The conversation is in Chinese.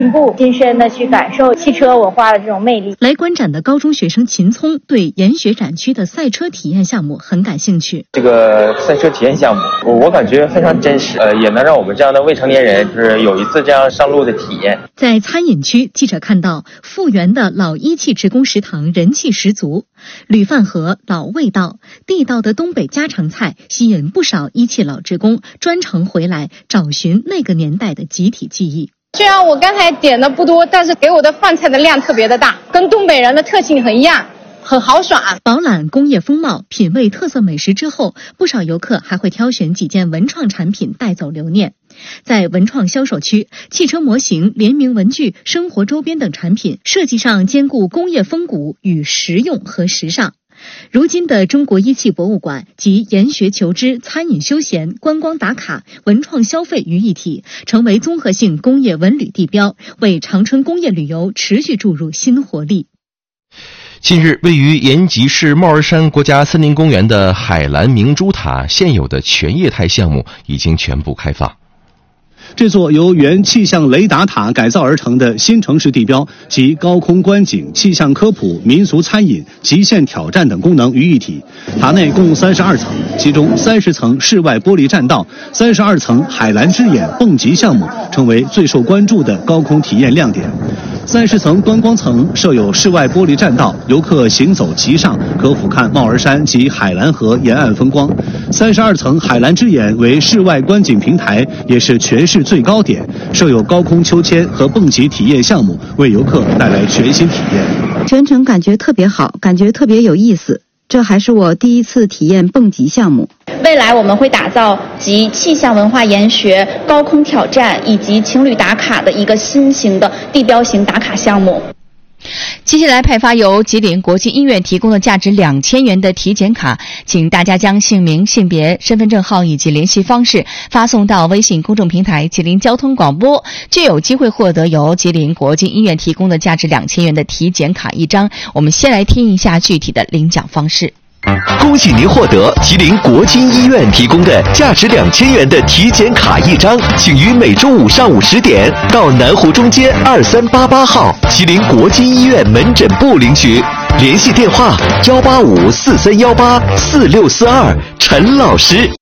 步，亲身的去感受汽车文化的这种魅力。 来观展的高中学生秦聪对研学展区的赛车体验项目很感兴趣。 这个赛车体验项目，我感觉非常真实，也能让我们这样的未成年人就是有一次这样上路的体验。 在餐饮区，记者看到复原的老一汽职工食堂人气十足，铝饭盒、老味道、地道的东北家常菜吸引不少一汽老职工专程回来找寻那个年代的集体记忆。 虽然我刚才点的不多，但是给我的饭菜的量特别的大，跟东北人的特性很一样，很豪爽。 饱览工业风貌，品味特色美食之后，不少游客还会挑选几件文创产品带走留念。在文创销售区，汽车模型、联名文具、生活周边等产品设计上兼顾工业风骨与实用和时尚。如今的中国一汽博物馆集研学求知、餐饮休闲、观光打卡、文创消费于一体，成为综合性工业文旅地标，为长春工业旅游持续注入新活力。 近日，位于延吉市帽儿山国家森林公园的海蓝明珠塔现有的全业态项目已经全部开放。 这座由原气象雷达塔改造而成的新城市地标，集高空观景、气象科普、民俗餐饮、极限挑战等功能于一体。塔内共32层，其中30层室外玻璃栈道、32层海蓝之眼蹦极项目成为最受关注的高空体验亮点。30层观光层设有室外玻璃栈道，游客行走其上可俯瞰帽儿山及海蓝河沿岸风光。32层海蓝之眼为室外观景平台，也是全市最高点，设有高空秋千和蹦极体验项目，为游客带来全新体验。 全程感觉特别好，感觉特别有意思。这还是我第一次体验蹦极项目。 未来我们会打造集气象文化研学、高空挑战以及情侣打卡的一个新型的地标型打卡项目。 接下来派发由吉林国际医院提供的价值2000元的体检卡，请大家将姓名、性别、身份证号以及联系方式发送到微信公众平台吉林交通广播，就有机会获得由吉林国际医院提供的价值2000元的体检卡一张。我们先来听一下具体的领奖方式。 恭喜您获得吉林国金医院提供的价值2000元的体检卡一张，请于每周五上午10点到南湖中街2388号吉林国金医院门诊部领取，联系电话18543184642，陈老师。